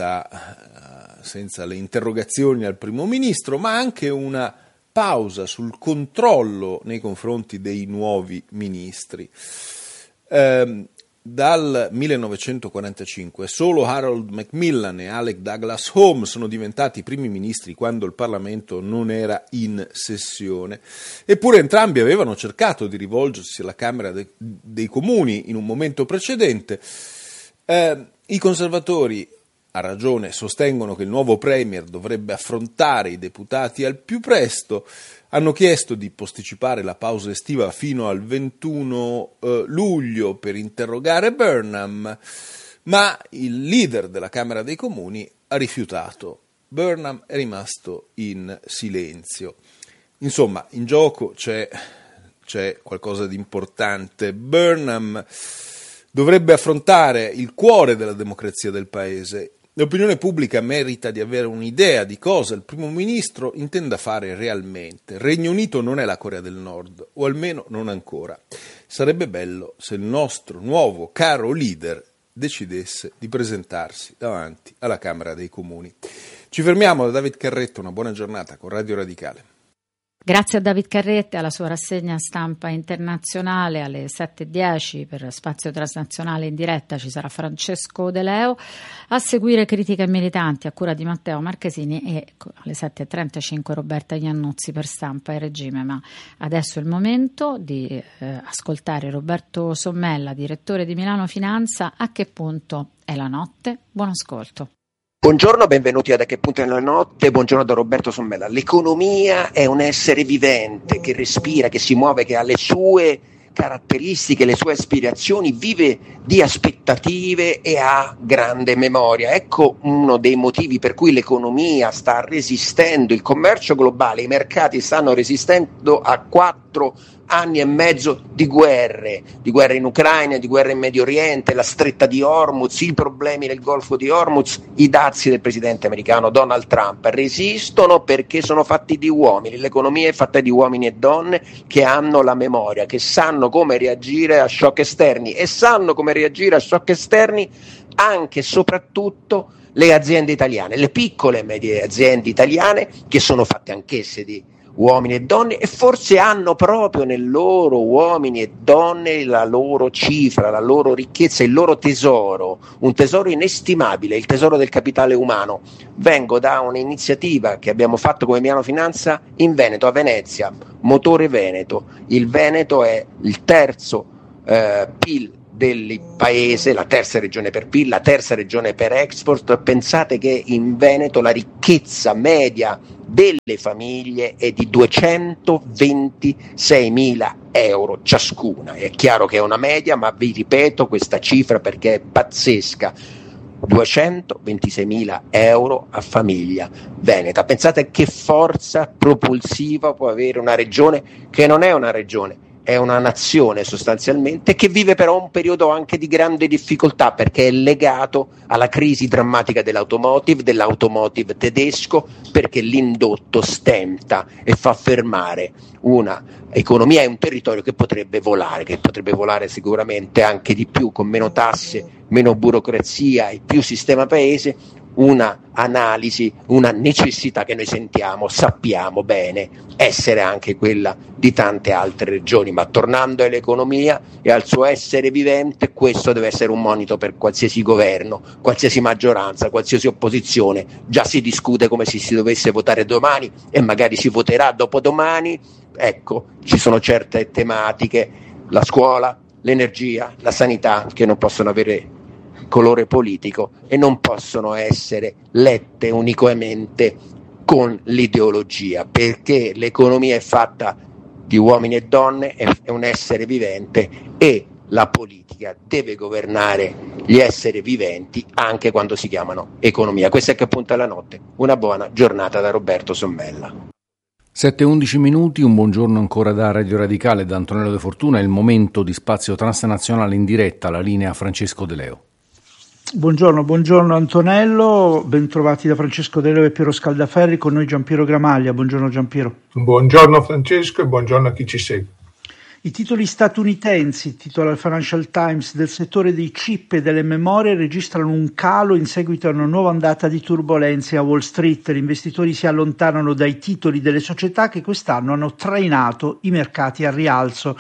senza, senza le interrogazioni al primo ministro, ma anche una pausa sul controllo nei confronti dei nuovi ministri. Ehm, Dal millenovecentoquarantacinque solo Harold Macmillan e Alec Douglas Home sono diventati primi ministri quando il Parlamento non era in sessione. Eppure entrambi avevano cercato di rivolgersi alla Camera de- dei Comuni in un momento precedente. Eh, I conservatori, a ragione, sostengono che il nuovo premier dovrebbe affrontare i deputati al più presto. Hanno chiesto di posticipare la pausa estiva fino al ventuno eh, luglio per interrogare Burnham, ma il leader della Camera dei Comuni ha rifiutato. Burnham è rimasto in silenzio. Insomma, in gioco c'è, c'è qualcosa di importante. Burnham dovrebbe affrontare il cuore della democrazia del paese. L'opinione pubblica merita di avere un'idea di cosa il primo ministro intenda fare realmente. Il Regno Unito non è la Corea del Nord, o almeno non ancora. Sarebbe bello se il nostro nuovo caro leader decidesse di presentarsi davanti alla Camera dei Comuni. Ci fermiamo da David Carretta, una buona giornata con Radio Radicale. Grazie a David Carretta e alla sua rassegna stampa internazionale. Alle sette e dieci per Spazio Transnazionale in diretta ci sarà Francesco De Leo, a seguire Critica e Militanti a cura di Matteo Marchesini e alle sette e trentacinque Roberta Iannuzzi per Stampa e Regime. Ma adesso è il momento di eh, ascoltare Roberto Sommella, direttore di Milano Finanza. A che punto è la notte? Buon ascolto. Buongiorno, benvenuti ad A che punto è la notte, buongiorno da Roberto Sommella. L'economia è un essere vivente che respira, che si muove, che ha le sue caratteristiche, le sue aspirazioni, vive di aspettative e ha grande memoria. Ecco uno dei motivi per cui l'economia sta resistendo, il commercio globale, i mercati stanno resistendo a quattro anni e mezzo di guerre, di guerre in Ucraina, di guerre in Medio Oriente, la stretta di Hormuz, i problemi del Golfo di Hormuz, i dazi del presidente americano Donald Trump. Resistono perché sono fatti di uomini, l'economia è fatta di uomini e donne che hanno la memoria, che sanno come reagire a shock esterni e sanno come reagire a shock esterni anche e soprattutto le aziende italiane, le piccole e medie aziende italiane che sono fatte anch'esse di uomini e donne e forse hanno proprio nel loro uomini e donne la loro cifra, la loro ricchezza, il loro tesoro, un tesoro inestimabile, il tesoro del capitale umano. Vengo da un'iniziativa che abbiamo fatto come Milano Finanza in Veneto, a Venezia, Motore Veneto. Il Veneto è il terzo eh, P I L del paese, la terza regione per P I L, la terza regione per export. Pensate che in Veneto la ricchezza media delle famiglie è di duecentoventiseimila euro ciascuna. È chiaro che è una media, ma vi ripeto questa cifra perché è pazzesca. duecentoventiseimila euro a famiglia veneta. Pensate che forza propulsiva può avere una regione che non è una regione, è una nazione sostanzialmente, che vive però un periodo anche di grande difficoltà perché è legato alla crisi drammatica dell'automotive, dell'automotive tedesco, perché l'indotto stenta e fa fermare una economia e un territorio che potrebbe volare, che potrebbe volare sicuramente anche di più, con meno tasse, meno burocrazia e più sistema paese. Una analisi, una necessità che noi sentiamo, sappiamo bene essere anche quella di tante altre regioni, ma tornando all'economia e al suo essere vivente, questo deve essere un monito per qualsiasi governo, qualsiasi maggioranza, qualsiasi opposizione. Già si discute come se si dovesse votare domani e magari si voterà dopodomani. Ecco, ci sono certe tematiche, la scuola, l'energia, la sanità, che non possono avere colore politico e non possono essere lette unicamente con l'ideologia, perché l'economia è fatta di uomini e donne, è un essere vivente e la politica deve governare gli esseri viventi anche quando si chiamano economia. Questa è Che punta la notte. Una buona giornata da Roberto Sommella. sette e undici minuti, un buongiorno ancora da Radio Radicale, da Antonello De Fortuna. È il momento di Spazio Transnazionale in diretta, la linea Francesco De Leo. Buongiorno, buongiorno Antonello, bentrovati da Francesco De Leo e Piero Scaldaferri, con noi Giampiero Gramaglia. Buongiorno Giampiero. Buongiorno Francesco e buongiorno a chi ci segue. I titoli statunitensi, titola il Financial Times, del settore dei chip e delle memorie registrano un calo in seguito a una nuova ondata di turbolenze a Wall Street. Gli investitori si allontanano dai titoli delle società che quest'anno hanno trainato i mercati al rialzo.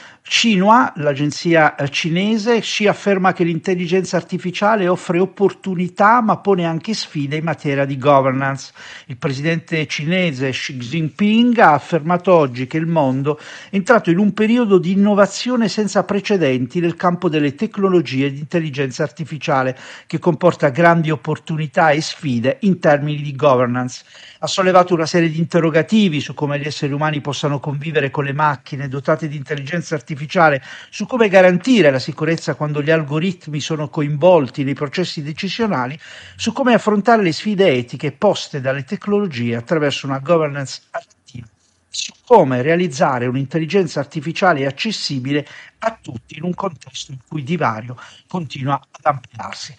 Xinhua, l'agenzia cinese, Xi afferma che l'intelligenza artificiale offre opportunità ma pone anche sfide in materia di governance. Il presidente cinese Xi Jinping ha affermato oggi che il mondo è entrato in un periodo di innovazione senza precedenti nel campo delle tecnologie di intelligenza artificiale, che comporta grandi opportunità e sfide in termini di governance. Ha sollevato una serie di interrogativi su come gli esseri umani possano convivere con le macchine dotate di intelligenza artificiale, su come garantire la sicurezza quando gli algoritmi sono coinvolti nei processi decisionali, su come affrontare le sfide etiche poste dalle tecnologie attraverso una governance attiva, su come realizzare un'intelligenza artificiale accessibile a tutti in un contesto in cui il divario continua ad ampliarsi.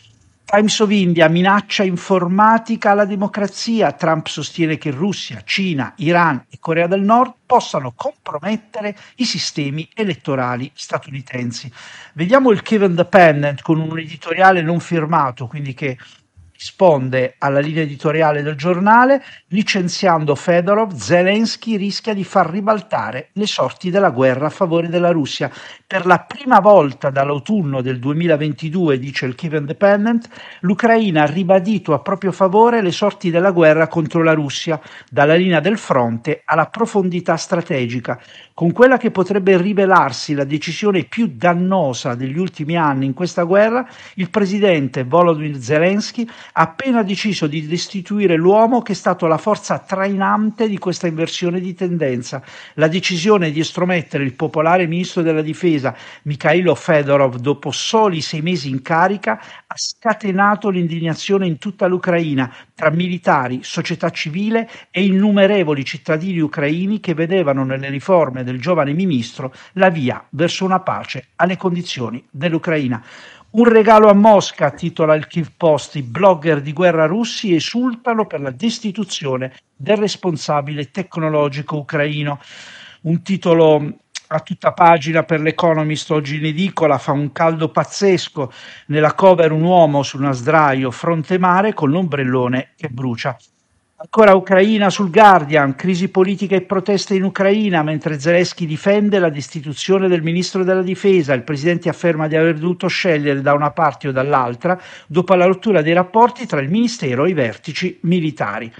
Times of India, minaccia informatica alla democrazia. Trump sostiene che Russia, Cina, Iran e Corea del Nord possano compromettere i sistemi elettorali statunitensi. Vediamo il Kiev Independent con un editoriale non firmato, quindi che risponde alla linea editoriale del giornale. Licenziando Fedorov, Zelensky rischia di far ribaltare le sorti della guerra a favore della Russia. Per la prima volta dall'autunno del duemilaventidue, dice il Kiev Independent, l'Ucraina ha ribadito a proprio favore le sorti della guerra contro la Russia, dalla linea del fronte alla profondità strategica. Con quella che potrebbe rivelarsi la decisione più dannosa degli ultimi anni in questa guerra, il presidente Volodymyr Zelensky ha appena deciso di destituire l'uomo che è stato la forza trainante di questa inversione di tendenza. La decisione di estromettere il popolare ministro della difesa Mikhailo Fedorov dopo soli sei mesi in carica ha scatenato l'indignazione in tutta l'Ucraina, tra militari, società civile e innumerevoli cittadini ucraini che vedevano nelle riforme del giovane ministro la via verso una pace alle condizioni dell'Ucraina. Un regalo a Mosca, titola il Kiev Post, i blogger di guerra russi esultano per la destituzione del responsabile tecnologico ucraino. Un titolo a tutta pagina per l'Economist oggi in edicola, fa un caldo pazzesco, nella cover un uomo su una sdraio fronte mare con l'ombrellone che brucia. Ancora Ucraina sul Guardian, crisi politica e proteste in Ucraina, mentre Zelensky difende la destituzione del ministro della difesa. Il presidente afferma di aver dovuto scegliere da una parte o dall'altra dopo la rottura dei rapporti tra il ministero e i vertici militari.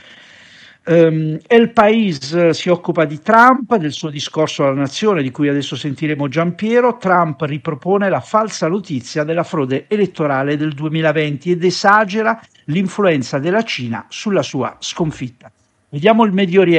Um, El País si occupa di Trump, del suo discorso alla nazione, di cui adesso sentiremo Giampiero. Trump ripropone la falsa notizia della frode elettorale del duemilaventi ed esagera l'influenza della Cina sulla sua sconfitta. Vediamo il Medio Oriente.